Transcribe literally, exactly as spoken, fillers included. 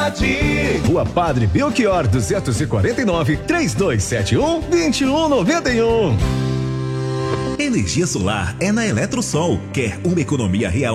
qualidade. Rua Padre Belchior duzentos e quarenta e nove, trinta e dois setenta e um, vinte e um noventa e um. Energia solar é na Eletrosol. Quer uma economia real